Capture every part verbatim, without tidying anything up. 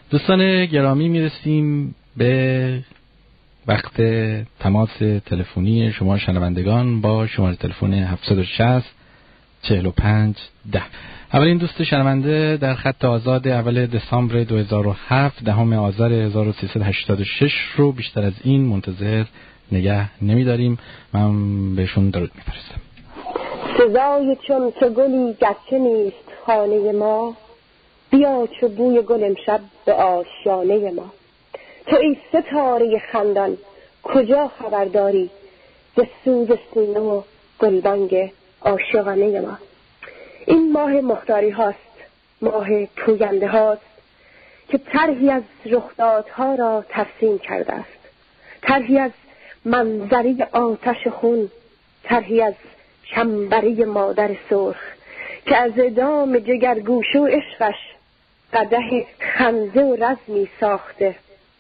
دوستان گرامی، میرسیم به وقت تماس تلفنی شما شنوندگان با شماره تلفن هفتصد و شصت چهل و پنج ده. اولین دوست شنونده در خط آزاد اول دسامبر دو هزار و هفت، دهم آذر هزار و سیصد و هشتاد و شش رو بیشتر از این منتظر نگه نمیداریم. من بهشون درود میفرستم. سزای چون تو گلی گرچه نیست خانه ما، بیا چو بوی گل امشب به آشیانه ما. تو ای ستاره خندان کجا خبر داری، ز سوز سینه و گلبانگ عاشقانه ما. این ماه مختاری هاست، ماه پوینده هاست که طرحی از رخدادها را ترسیم کرده است، طرحی از منظری آتش خون، طرحی از چنبری مادر سرخ که از ادام جگرگوشه و عشقش قدح خنده و رزمی ساخته،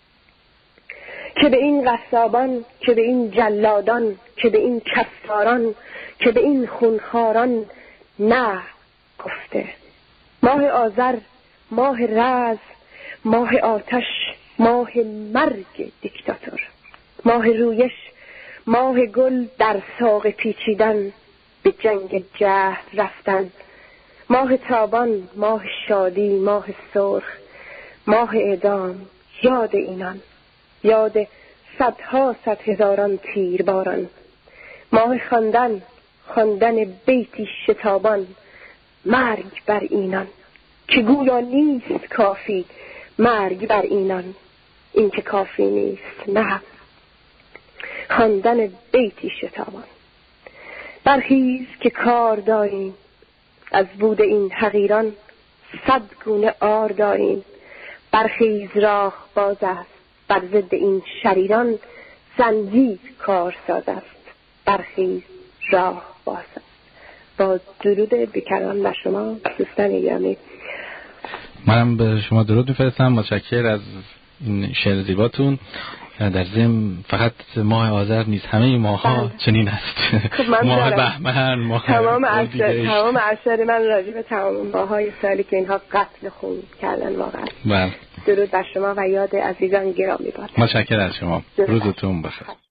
که به این غصابان، که به این جلادان، که به این کفتاران، که به این خونخواران نه گفته. ماه آذر، ماه رز، ماه آتش، ماه مرگ دیکتاتور، ماه رویش، ماه گل در ساق پیچیدن، به جنگ جهل رفتن، ماه تابان، ماه شادی، ماه سرخ، ماه اعدام. یاد اینان، یاد صدها صد هزاران تیر باران، ماه خواندن، خواندن بیتی شتابان، مرگ بر اینان که گویا نیست کافی، مرگ بر اینان این که کافی نیست، نه خواندن بیتی شتابان. برخیز که کار داریم، از بود این حقیران صد گونه آر داریم. برخیز راه باز است، بر ضد این شریران زنجیر کار ساز است. برخیز راه باز است. با درود بیکران بر شما دوستان گرامی. منم به شما درود میفرستم، متشکر از این شعر زیباتون. در ضمن فقط ماه آذر نیست، همه ماه ها چنین است. ماه بهمن، ماه تمام اشعار تمام اشعار من راجع به تمام ماهای سالی که اینها قتل خون کردن واقعا. بله. درود بر شما و یاد عزیزان گرامی باد. متشکر از شما. روزتون بخیر.